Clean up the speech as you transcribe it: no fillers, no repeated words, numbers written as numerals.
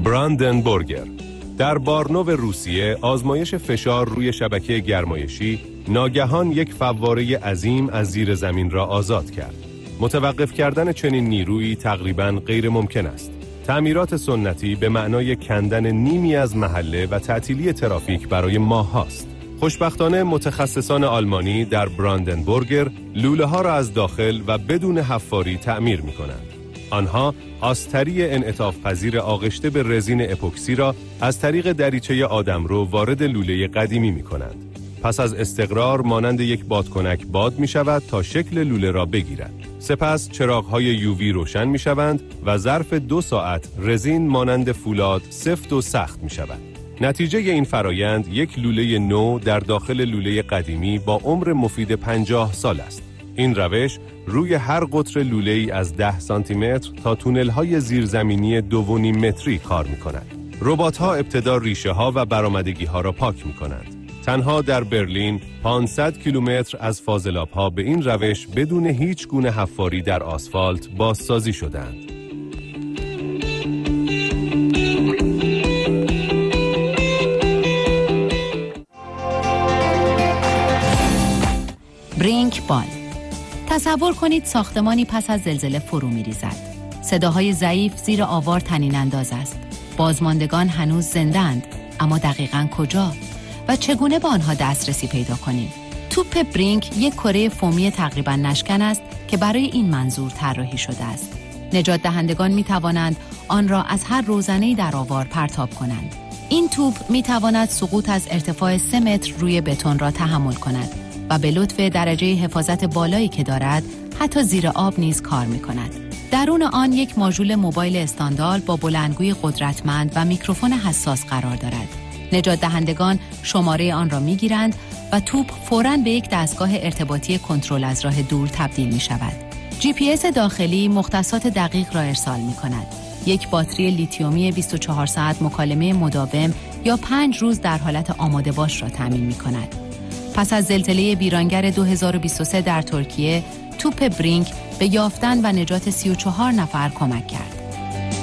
براندنبورگر. در بارنو روسیه آزمایش فشار روی شبکه گرمایشی ناگهان یک فواره عظیم از زیر زمین را آزاد کرد. متوقف کردن چنین نیرویی تقریباً غیر ممکن است. تعمیرات سنتی به معنای کندن نیمی از محله و تعطیلی ترافیک برای ماه‌هاست. خوشبختانه متخصصان آلمانی در براندنبورگر لوله ها را از داخل و بدون حفاری تعمیر می کنند. آنها آستری انعطاف پذیر آغشته به رزین اپوکسی را از طریق دریچه آدمرو وارد لوله قدیمی می کنند. پس از استقرار مانند یک بادکنک باد می شود تا شکل لوله را بگیرد. سپس چراغ‌های یووی روشن می شوند و ظرف 2 ساعت رزین مانند فولاد سفت و سخت می شود. نتیجه این فرایند یک لوله نو در داخل لوله قدیمی با عمر مفید 50 سال است. این روش روی هر قطر لوله‌ای از 10 سانتی متر تا تونل‌های زیرزمینی 2.5 متری کار می‌کند. ربات‌ها ابتدا ریشه‌ها و برآمدگی‌ها را پاک می‌کنند. تنها در برلین 500 کیلومتر از فاضلاب‌ها به این روش بدون هیچ گونه حفاری در آسفالت بازسازی شدند. برینک بال. تصور کنید ساختمانی پس از زلزله فرو می‌ریزد. صداهای ضعیف زیر آوار طنین انداز است. بازماندگان هنوز زنده‌اند، اما دقیقاً کجا و چگونه به آنها دسترسی پیدا کنیم؟ توپ برینک یک کره فومی تقریباً نشکن است که برای این منظور طراحی شده است. نجات دهندگان می‌توانند آن را از هر روزنه‌ای در آوار پرتاب کنند. این توپ می‌تواند سقوط از ارتفاع 3 متر روی بتون را تحمل کند و به لطف درجه حفاظت بالایی که دارد حتی زیر آب نیز کار می‌کند. درون آن یک ماژول موبایل استاندارد با بلندگوی قدرتمند و میکروفون حساس قرار دارد. نجات دهندگان شماره آن را می‌گیرند و توپ فوراً به یک دستگاه ارتباطی کنترل از راه دور تبدیل می‌شود. GPS داخلی مختصات دقیق را ارسال می‌کند. یک باتری لیتیومی 24 ساعت مکالمه مداوم یا 5 روز در حالت آماده باش را تامین می‌کند. پس از زلزله ویرانگر 2023 در ترکیه، توپ برینک به یافتن و نجات 34 نفر کمک کرد.